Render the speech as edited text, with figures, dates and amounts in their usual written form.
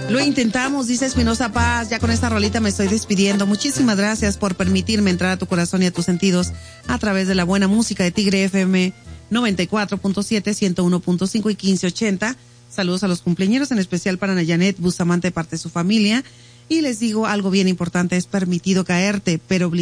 Lo intentamos, dice Espinosa Paz. Ya con esta rolita me estoy despidiendo. Muchísimas gracias por permitirme entrar a tu corazón y a tus sentidos a través de la buena música de Tigre FM 94.7, 101.5 y 1580. Saludos a los cumpleañeros, en especial para Nayanet Bustamante, parte de su familia. Y les digo algo bien importante, es permitido caerte, pero